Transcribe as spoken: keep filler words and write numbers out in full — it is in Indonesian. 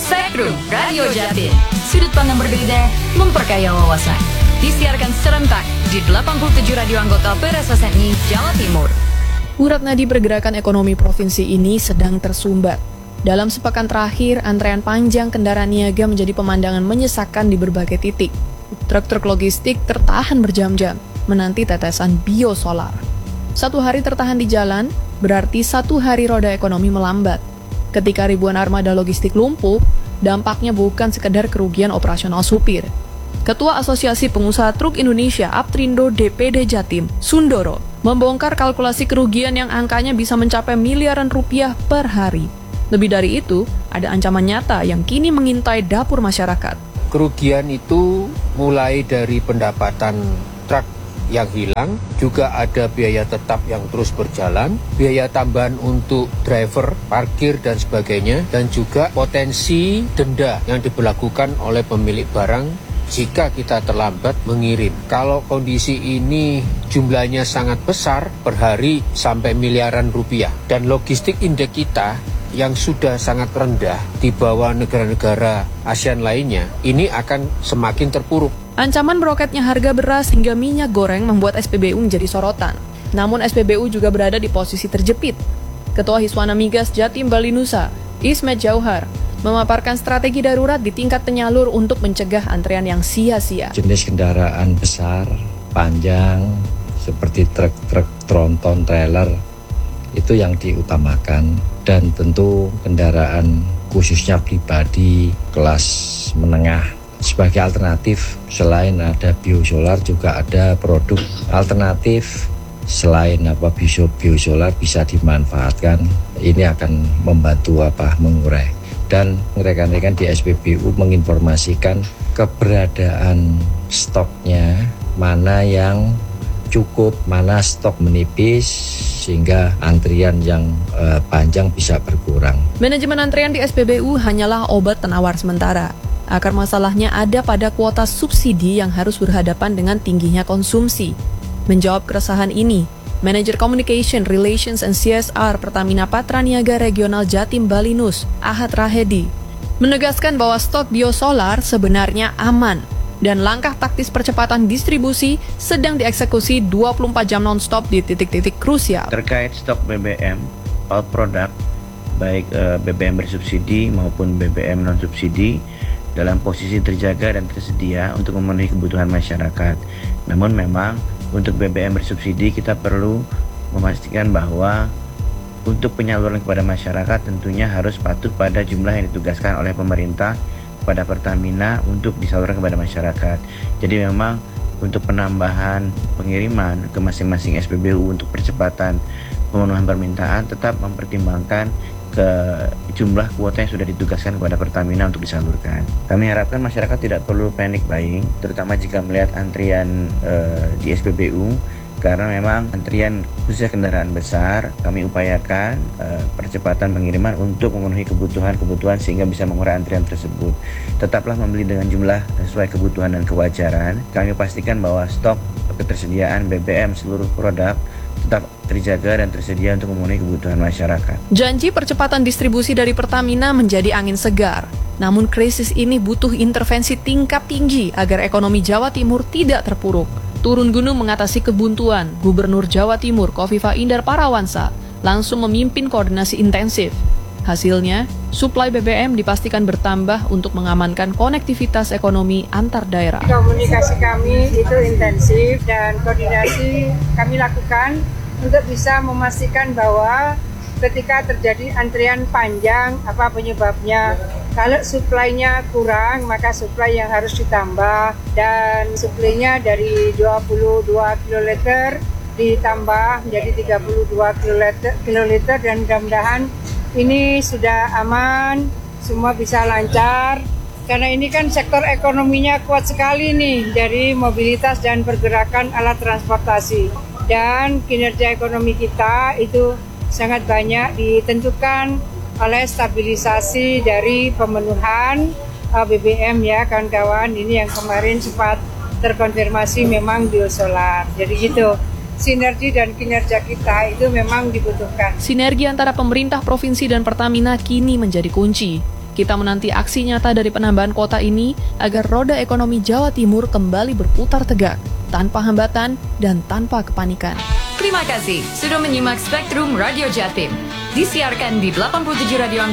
Spektrum Radio Jatim. Sudut pandang berbeda, memperkaya wawasan. Disiarkan serentak di delapan puluh tujuh radio anggota P R S S N I Jawa Timur. Urat nadi pergerakan ekonomi provinsi ini sedang tersumbat. Dalam sepekan terakhir, antrean panjang kendaraan niaga menjadi pemandangan menyesakan di berbagai titik. Truk-truk logistik tertahan berjam-jam, menanti tetesan biosolar. Satu hari tertahan di jalan, berarti satu hari roda ekonomi melambat. Ketika ribuan armada logistik lumpuh, dampaknya bukan sekedar kerugian operasional supir. Ketua Asosiasi Pengusaha Truk Indonesia Aptrindo D P D Jatim, Sundoro, membongkar kalkulasi kerugian yang angkanya bisa mencapai miliaran rupiah per hari. Lebih dari itu, ada ancaman nyata yang kini mengintai dapur masyarakat. Kerugian itu mulai dari pendapatan truk yang hilang, juga ada biaya tetap yang terus berjalan, biaya tambahan untuk driver, parkir, dan sebagainya, dan juga potensi denda yang diberlakukan oleh pemilik barang jika kita terlambat mengirim. Kalau kondisi ini jumlahnya sangat besar, per hari sampai miliaran rupiah, dan logistik indeks kita yang sudah sangat rendah di bawah negara-negara ASEAN lainnya, ini akan semakin terpuruk. Ancaman meroketnya harga beras hingga minyak goreng membuat S P B U menjadi sorotan. Namun S P B U juga berada di posisi terjepit. Ketua Hiswana Migas Jatim Bali Nusa, Ismet Jauhar, memaparkan strategi darurat di tingkat penyalur untuk mencegah antrean yang sia-sia. Jenis kendaraan besar, panjang, seperti truk-truk, tronton, trailer, itu yang diutamakan. Dan tentu kendaraan khususnya pribadi, kelas menengah. Sebagai alternatif, selain ada biosolar juga ada produk alternatif selain apa bio biosolar bisa dimanfaatkan. Ini akan membantu apa mengurai. Dan rekan-rekan di S P B U menginformasikan keberadaan stoknya, mana yang cukup, mana stok menipis, sehingga antrian yang uh, panjang bisa berkurang. Manajemen antrian di S P B U hanyalah obat penawar sementara. Akar masalahnya ada pada kuota subsidi yang harus berhadapan dengan tingginya konsumsi. Menjawab keresahan ini, Manager Communication, Relations and C S R Pertamina Patraniaga Regional Jatim Balinus, Ahad Rahedi, menegaskan bahwa stok biosolar sebenarnya aman dan langkah taktis percepatan distribusi sedang dieksekusi dua puluh empat jam non-stop di titik-titik krusial. Terkait stok B B M, all product, baik uh, B B M bersubsidi maupun B B M non-subsidi, dalam posisi terjaga dan tersedia untuk memenuhi kebutuhan masyarakat. Namun memang untuk B B M bersubsidi kita perlu memastikan bahwa untuk penyaluran kepada masyarakat tentunya harus patuh pada jumlah yang ditugaskan oleh pemerintah kepada Pertamina untuk disalurkan kepada masyarakat. Jadi memang untuk penambahan pengiriman ke masing-masing S P B U untuk percepatan pemenuhan permintaan tetap mempertimbangkan ke jumlah kuota yang sudah ditugaskan kepada Pertamina untuk disalurkan. Kami harapkan masyarakat tidak perlu panic buying, terutama jika melihat antrian uh, di S P B U, karena memang antrian khususnya kendaraan besar, kami upayakan uh, percepatan pengiriman untuk memenuhi kebutuhan-kebutuhan sehingga bisa mengurai antrian tersebut. Tetaplah membeli dengan jumlah sesuai kebutuhan dan kewajaran. Kami pastikan bahwa stok ketersediaan B B M seluruh produk tetap terjaga dan tersedia untuk memenuhi kebutuhan masyarakat. Janji percepatan distribusi dari Pertamina menjadi angin segar. Namun krisis ini butuh intervensi tingkat tinggi agar ekonomi Jawa Timur tidak terpuruk. Turun gunung mengatasi kebuntuan, Gubernur Jawa Timur Kofifa Indar Parawansa langsung memimpin koordinasi intensif. Hasilnya, suplai B B M dipastikan bertambah untuk mengamankan konektivitas ekonomi antar daerah. Komunikasi kami itu intensif dan koordinasi kami lakukan untuk bisa memastikan bahwa ketika terjadi antrian panjang, apa penyebabnya. Kalau suplainya kurang, maka suplai yang harus ditambah, dan suplainya dari dua puluh dua kiloliter ditambah menjadi tiga puluh dua kiloliter, dan mudah-mudahan ini sudah aman, semua bisa lancar. Karena ini kan sektor ekonominya kuat sekali nih dari mobilitas dan pergerakan alat transportasi. Dan kinerja ekonomi kita itu sangat banyak ditentukan oleh stabilisasi dari pemenuhan uh, B B M ya kawan-kawan. Ini yang kemarin sempat terkonfirmasi memang biosolar. Jadi gitu. Sinergi dan kinerja kita itu memang dibutuhkan. Sinergi antara pemerintah provinsi dan Pertamina kini menjadi kunci. Kita menanti aksi nyata dari penambahan kuota ini agar roda ekonomi Jawa Timur kembali berputar tegak, tanpa hambatan dan tanpa kepanikan. Terima kasih sudah menyimak Spektrum Radio Jatim. Disiarkan di delapan puluh tujuh radio anggota